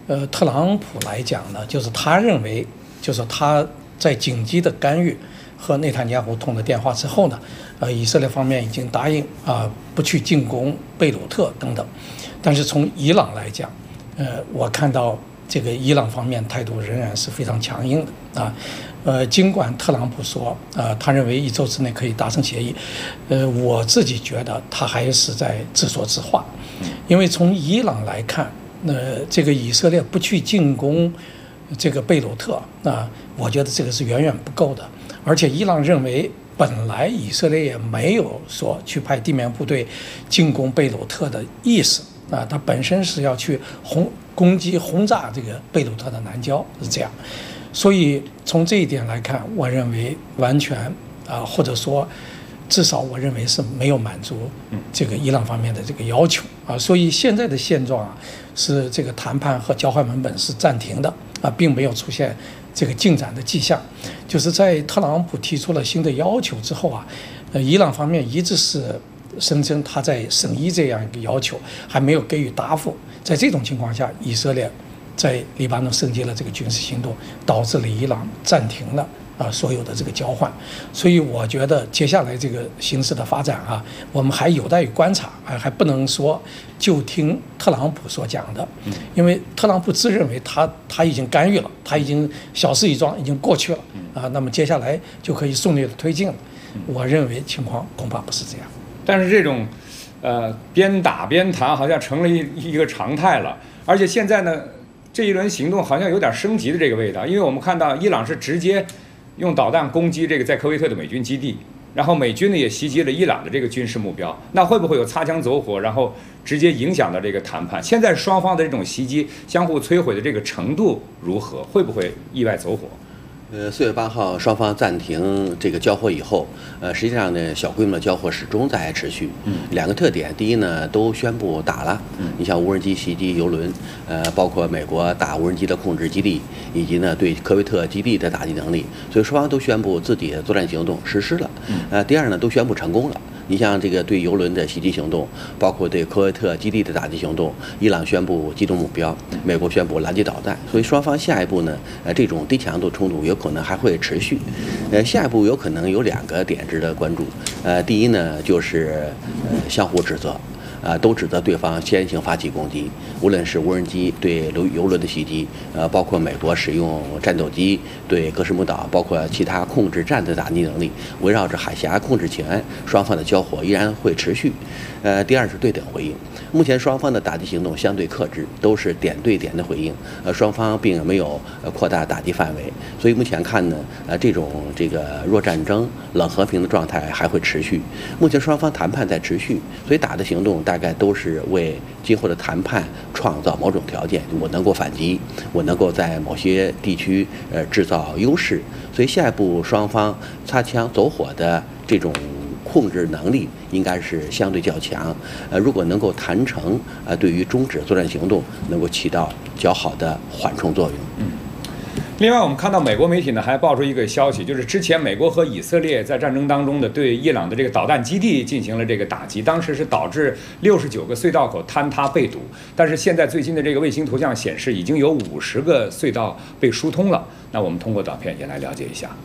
特朗普来讲呢，就是他认为，就是他在紧急的干预和内塔尼亚胡通了电话之后呢，以色列方面已经答应不去进攻贝鲁特等等。但是从伊朗来讲，我看到这个伊朗方面态度仍然是非常强硬的尽管特朗普说他认为1周之内可以达成协议，我自己觉得他还是在自说自话，因为从伊朗来看，这个以色列不去进攻这个贝鲁特我觉得这个是远远不够的，而且伊朗认为本来以色列也没有说去派地面部队进攻贝鲁特的意思它本身是要去攻击轰炸这个贝鲁特的南郊，是这样。所以从这一点来看，我认为完全或者说至少我认为是没有满足这个伊朗方面的这个要求所以现在的现状是这个谈判和交换文本是暂停的并没有出现这个进展的迹象。就是在特朗普提出了新的要求之后伊朗方面一直是声称他在审议这样一个要求，还没有给予答复。在这种情况下，以色列在黎巴嫩升级了这个军事行动，导致了伊朗暂停了所有的这个交换。所以我觉得接下来这个形势的发展我们还有待于观察还不能说就听特朗普所讲的，因为特朗普自认为他已经干预了，他已经小事一桩，已经过去了那么接下来就可以顺利的推进了。我认为情况恐怕不是这样。 但是这种边打边谈好像成了一个常态了，而且现在呢，这一轮行动好像有点升级的这个味道，因为我们看到伊朗是直接用导弹攻击这个在科威特的美军基地，然后美军呢也袭击了伊朗的这个军事目标，那会不会有擦枪走火，然后直接影响到这个谈判？现在双方的这种袭击相互摧毁的这个程度如何？会不会意外走火 ？4月8号双方暂停这个交火以后，实际上呢，小规模的交火始终在持续。两个特点，第一呢，都宣布打了。你像无人机袭击油轮，包括美国打无人机的控制基地，以及呢对科威特基地的打击能力，所以双方都宣布自己的作战行动实施了。第二呢，都宣布成功了。你像这个对油轮的袭击行动，包括对科威特基地的打击行动，伊朗宣布击中目标，美国宣布拦截导弹，所以双方下一步呢，这种低强度冲突有可能还会持续。下一步有可能有2个点值得关注。第一呢，就是相互指责。都指责对方先行发起攻击，无论是无人机对油轮的袭击，包括美国使用战斗机对哥斯姆岛，包括其他控制站的打击能力，围绕着海峡控制权，双方的交火依然会持续。第二是对等回应，目前双方的打击行动相对克制，都是点对点的回应，双方并没有扩大打击范围，所以目前看呢，这个弱战争、冷和平的状态还会持续。目前双方谈判在持续，所以打的行动大概都是为今后的谈判创造某种条件，我能够反击，我能够在某些地区制造优势，所以下一步双方擦枪走火的这种控制能力应该是相对较强，如果能够谈成，对于终止作战行动能够起到较好的缓冲作用。 另外，我们看到美国媒体呢还爆出一个消息，就是之前美国和以色列在战争当中的对伊朗的这个导弹基地进行了这个打击，当时是导致69个隧道口坍塌被堵，但是现在最新的这个卫星图像显示，已经有50个隧道被疏通了。那我们通过短片也来了解一下。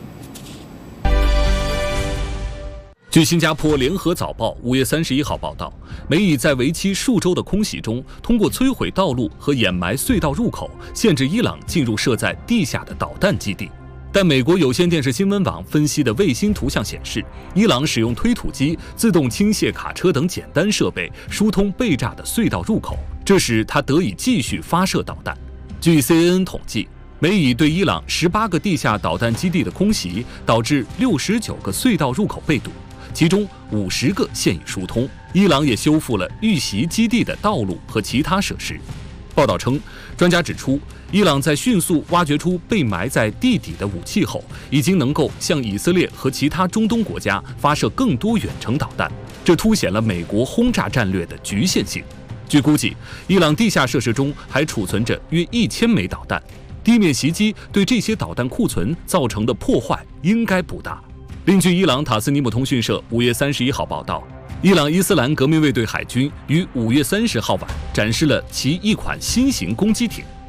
据新加坡联合早报5月31号报道，美以在为期数周的空袭中，通过摧毁道路和掩埋隧道入口，限制伊朗进入设在地下的导弹基地。但美国有线电视新闻网分析的卫星图像显示，伊朗使用推土机、自动倾卸卡车等简单设备疏通被炸的隧道入口，这使它得以继续发射导弹。据 CNN 统计，美以对伊朗18个地下导弹基地的空袭，导致69个隧道入口被堵，其中50个现已疏通。伊朗也修复了遇袭基地的道路和其他设施。报道称，专家指出，伊朗在迅速挖掘出被埋在地底的武器后，已经能够向以色列和其他中东国家发射更多远程导弹，这凸显了美国轰炸战略的局限性。据估计，伊朗地下设施中还储存着约1000枚导弹，地面袭击对这些导弹库存造成的破坏应该不大。另据伊朗塔斯尼姆通讯社5月31号报道，伊朗伊斯兰革命卫队海军于5月30号晚展示了其一款新型攻击艇，